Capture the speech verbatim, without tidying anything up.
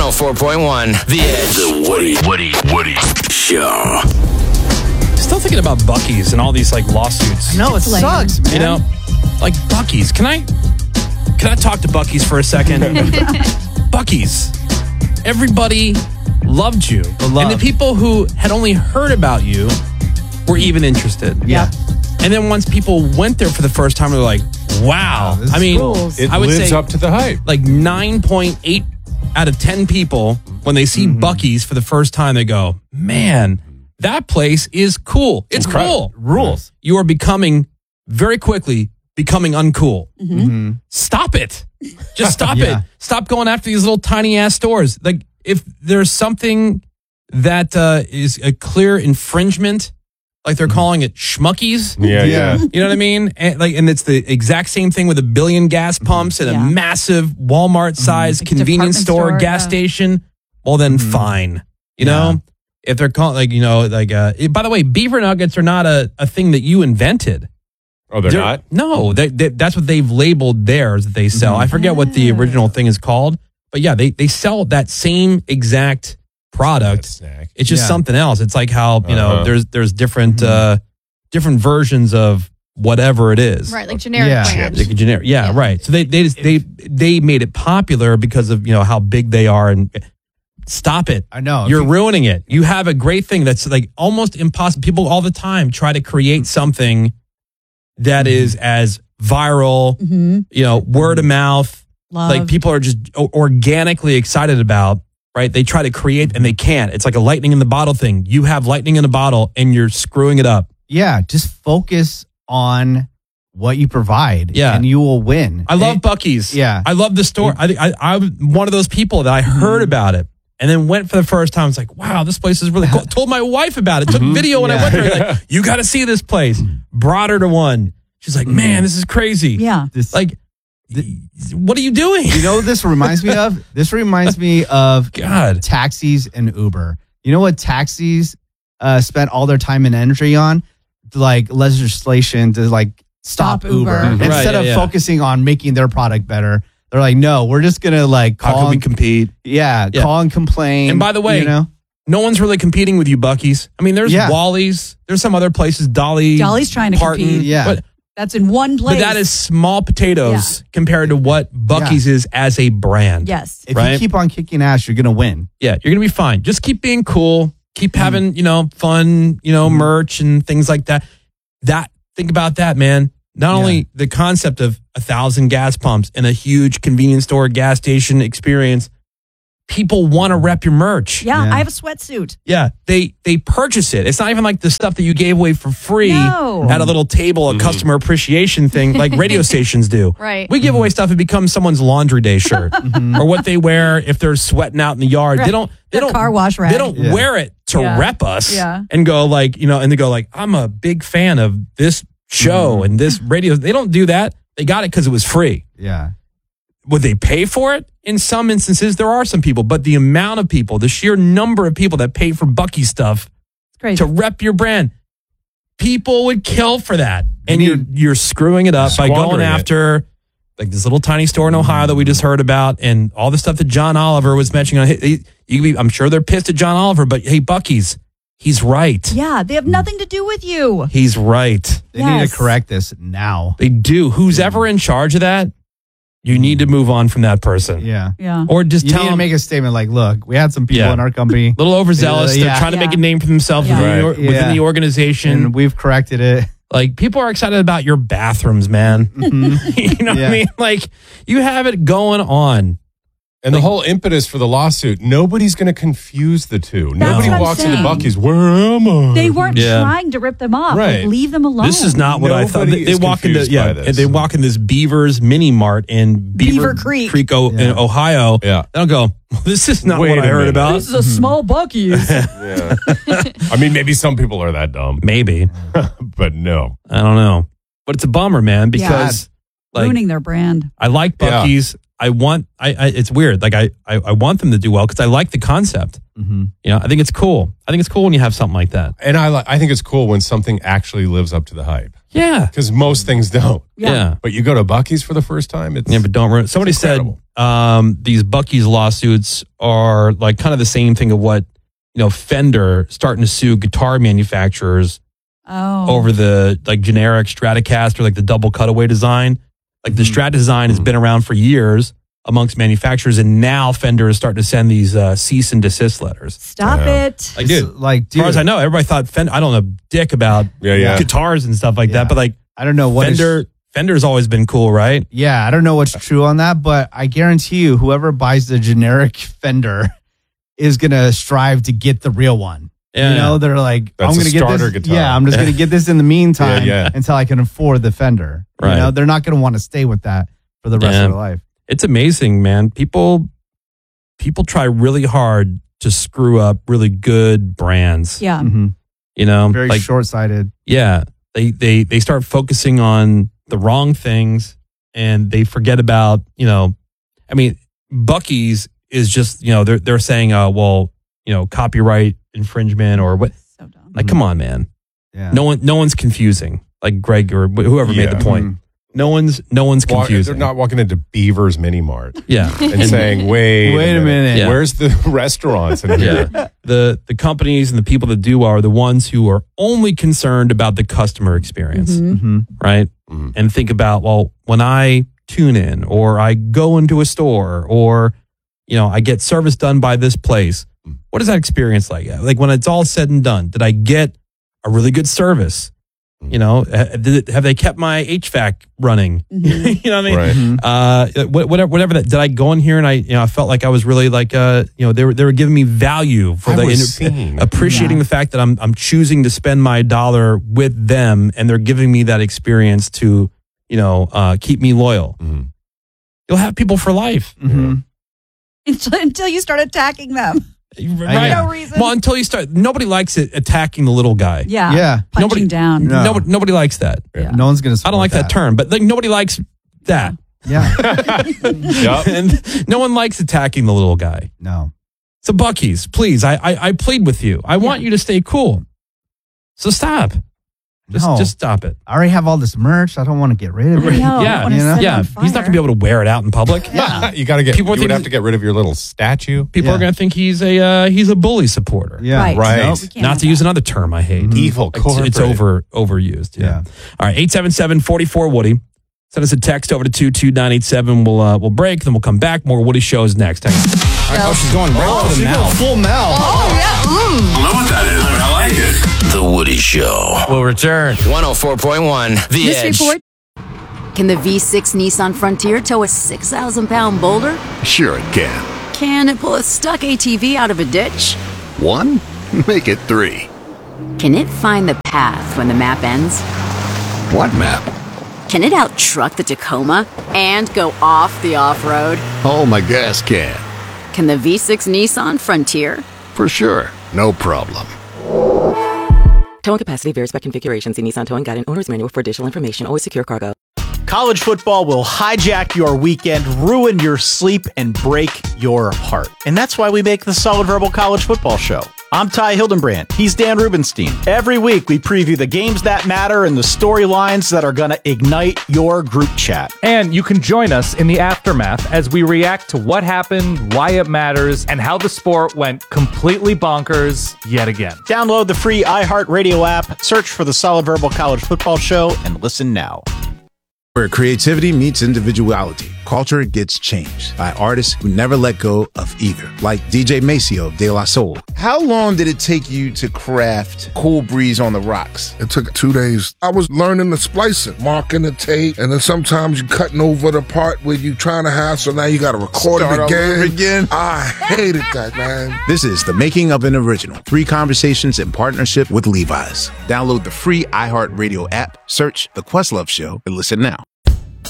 oh four point one, The Edge. The Woody, Woody, Woody Show. Still thinking about Buc-ee's and all these like lawsuits. No, it Lame. sucks, man. You know, like Buc-ee's. Can I can I talk to Buc-ee's for a second? Buc-ee's. Everybody loved you. The love. And the people who had only heard about you were even interested. Yeah. And then once people went there for the first time, they're like, wow. This is I mean, cool. It I would lives say up to the hype. like nine point eight out of ten people, when they see Mm-hmm. Buc-ee's for the first time, they go, man, that place is cool. It's Incredible. cool. Rules. You are becoming, very quickly, becoming uncool. Mm-hmm. Stop it. Just stop Yeah. it. Stop going after these little tiny ass stores. Like, if there's something that uh, is a clear infringement, like they're calling it Schmuckies. Yeah, Yeah. yeah. You know what I mean? And like, and it's the exact same thing with a billion gas pumps and Yeah. a massive Walmart-sized Like convenience department store, store, gas yeah. station. Well, then fine. You know, if they're calling like you know like. Uh, it- by the way, beaver nuggets are not a, a thing that you invented. Oh, they're, They're- not? No, they, they, that's what they've labeled theirs that they sell. I forget what the original thing is called, but yeah, they they sell that same exact product. That snack. It's just Yeah. something else. It's like how you know Uh-huh. there's there's different uh, different versions of whatever it is. Right, like generic Yeah. brands. Like a generic, yeah, Yeah. right. So they they just, they they made it popular because of you know how big they are and stop it. I know. You're ruining it. You have a great thing that's like almost impossible. People all the time try to create something that is as viral, Mm-hmm. you know, word of mouth, Love. like people are just o- organically excited about, right? They try to create and they can't. It's like a lightning in the bottle thing. You have lightning in a bottle and you're screwing it up. Yeah, just focus on what you provide. Yeah. And you will win. I love It- Buc-ee's. Yeah. I love the store. I, I, I'm one of those people that I heard about it and then went for the first time. I was like, wow, this place is really cool. Told my wife about it. Took video when I Yeah. went there. Like, you got to see this place. Brought her to one. She's like, man, this is crazy. Yeah. This, Like, what are you doing? you know what this reminds me of? This reminds me of God. taxis and Uber. You know what taxis uh, spent all their time and energy on? Like legislation to like stop, Stop Uber, Uber. Mhm. instead Right, yeah, of yeah. focusing on making their product better. They're like, no, we're just gonna like How call, can we and, compete? yeah, Yeah. call and complain. And by the way, you know, No one's really competing with you, Buc-ee's. I mean, there's Yeah. Wally's. There's some other places, Dolly. Dolly's trying to Parton, compete. Yeah. But, That's in one but place. that is small potatoes compared to what Buc-ee's is as a brand. Yes. if right? you keep on kicking ass, you're gonna win. Yeah, you're going to be fine. Just keep being cool. Keep having, you know, fun, you know, merch and things like that. That think about that, man. Not Yeah. only the concept of a thousand gas pumps and a huge convenience store gas station experience, people want to rep your merch. Yeah, Yeah. I have a sweatsuit. Yeah, they they purchase it. It's not even like the stuff that you gave away for free No. at a little table, a customer appreciation thing like radio stations do. Right. We give away stuff that becomes someone's laundry day shirt or what they wear if they're sweating out in the yard. They Right. don't they Their don't car wash rag. They don't Yeah. wear it to Yeah. rep us Yeah. and go like, you know, and they go like, I'm a big fan of this show and this radio. They don't do that. They got it because it was free. Yeah. Would they pay for it? In some instances, there are some people, but the amount of people, the sheer number of people that pay for Bucky stuff It's crazy. to rep your brand, people would kill for that. And need- you're you're screwing it up by going Squandering it. after like this little tiny store in Ohio that we just heard about, and all the stuff that John Oliver was mentioning. On, he, he- you can be, I'm sure they're pissed at John Oliver, but hey, Bucky's, he's right. yeah, they have nothing to do with you. He's right. They need Yes. to correct this now. They do. Who's ever in charge of that? You need to move on from that person, Yeah. Yeah. or just You tell need to them. make a statement like, look, we had some people Yeah. in our company A little overzealous. Yeah. They're trying to make Yeah. a name for themselves Yeah. within, the, Right. or- within Yeah. the organization. and we've corrected it. Like, people are excited about your bathrooms, man. you know what Yeah. I mean? Like, you have it going on. And the whole impetus for the lawsuit, nobody's going to confuse the two. Nobody what I'm walks into saying. Buc-ee's, where am I? They weren't Yeah. trying to rip them off. Right. Like, leave them alone. This is not what I thought. Nobody They, they is walk into confused yeah, by this. they walk in this Beaver's Mini Mart in Beaver, Beaver Creek. Creek, o- in Yeah. Ohio. Yeah. They'll go, well, this is not Wait what I a heard minute. about. This is a small Buc-ee's. Yeah. I mean, maybe some people are that dumb, Maybe. but no. I don't know. But it's a bummer, man, because like Ruining their brand. I like Yeah. Buc-ee's. I want, I, I it's weird. Like I, I, I want them to do well because I like the concept. Mm-hmm. You know, I think it's cool. I think it's cool when you have something like that. And I li- I think it's cool when something actually lives up to the hype Yeah. because most things don't. Yeah. yeah. But you go to Buc-ee's for the first time, it's Yeah, but don't ruin. Somebody said incredible. um, these Buc-ee's lawsuits are like kind of the same thing of what, you know, Fender starting to sue guitar manufacturers Oh. over the like generic Stratocaster, like the double cutaway design. Like the Strat design has been around for years amongst manufacturers, and now Fender is starting to send these uh, cease and desist letters. Stop Yeah. it. Like, dude, like, as far dude, as I know, everybody thought Fender. I don't know dick about Yeah, yeah. guitars and stuff like Yeah. that, but like I don't know what is- Fender, Fender's always been cool, right? yeah, I don't know what's true on that, but I guarantee you, whoever buys the generic Fender is gonna strive to get the real one. Yeah. You know, they're like, That's I'm a gonna get starter this. guitar. Yeah, I'm just gonna get this in the meantime Yeah, yeah. until I can afford the Fender. Right. You know, they're not gonna want to stay with that for the rest Yeah. of their life. It's amazing, man. People, people try really hard to screw up really good brands. Yeah. Mhm. You know, Very like short-sighted. yeah, they they they start focusing on the wrong things, and they forget about, you know, I mean, Buc-ee's is just, you know, they're they're saying, uh, well, you know, copyright infringement or what? So dumb. Like, come on, man. Yeah. No one, no one's confusing. Like Greg or wh- whoever made Yeah. the point. Mhm. No one's, no one's Walk- confusing. they're not walking into Beaver's Mini Mart Yeah, and saying, "Wait, Wait a minute. Yeah. where's the restaurants in here?" yeah. The the companies and the people that do are the ones who are only concerned about the customer experience, Mhm. Mhm. right? Mhm. And think about, well, when I tune in or I go into a store or, you know, I get service done by this place, what is that experience like? Like when it's all said and done, did I get a really good service? You know, ha- did it, have they kept my H V A C running? Mhm. You know what I mean? Right. Mhm. Uh, wha- whatever, whatever that. Did I go in here and I, you know, I felt like I was really like, uh, you know, they were they were giving me value for I the was inter- seen. appreciating Yeah. the fact that I'm I'm choosing to spend my dollar with them, and they're giving me that experience to, you know, uh, keep me loyal. Mhm. You'll have people for life, Mhm. Until, until you start attacking them. right? No reason. Well, until you start, nobody likes it attacking the little guy. Yeah. Yeah. Punching Nobody- down. No. Nobody, nobody likes that. Yeah. No one's gonna. I don't like that, term, but like nobody likes that. Yeah. Yup. And no one likes attacking the little guy. No. So Buc-ee's, please, I, I I plead with you. I want you to stay cool. So stop. Just No. just stop it. I already have all this merch. I don't want to get rid of I it. know. I yeah, wanna you know? set it yeah. on He's not gonna be able to wear it out in public. Yeah. you got to get. People People you think would have he's- to get rid of your little statue. People Yeah. are gonna think he's a uh, he's a bully supporter. Yeah. Right. Right. Nope, we can't Not have to use that. another term I hate. Evil It's, corporate. it's over overused. Yeah. Yeah. All right. eight seven seven, four four, Woody. Send us a text over to two two nine eight seven. We'll uh, we'll break, then we'll come back. More Woody shows next. Hang on. All right, oh, she's going right for the mouth. Full mouth. I don't know what that is, but I like it. The Woody Show. Will return. one oh four point one The Mystery Edge. Ford. Can the V six Nissan Frontier tow a six thousand pound boulder? Sure it can. Can it pull a stuck A T V out of a ditch? One? Make it three. Can it find the path when the map ends? What map? Can it out-truck the Tacoma and go off the off-road? Oh, my gas can. Can the V six Nissan Frontier? For sure. No problem. Towing capacity varies by configuration. See Nissan Towing Guide and Owner's Manual for additional information. Always secure cargo. College football will hijack your weekend, ruin your sleep, and break your heart. And that's why we make the Solid Verbal College Football Show. I'm Ty Hildenbrand. He's Dan Rubenstein. Every week, we preview the games that matter and the storylines that are going to ignite your group chat. And you can join us in the aftermath as we react to what happened, why it matters, and how the sport went completely bonkers yet again. Download the free iHeartRadio app, search for the Solid Verbal College Football Show, and listen now. Where creativity meets individuality, culture gets changed by artists who never let go of either, like D J Maceo of De La Soul. How long did it take you to craft Cool Breeze on the Rocks? It took two days. I was learning the splicing, marking the tape, and then sometimes you're cutting over the part where you're trying to have, so now you got to record Start it all again. over again. I hated that, man. This is the making of an original. Three conversations in partnership with Levi's. Download the free iHeartRadio app, search The Questlove Show, and listen now.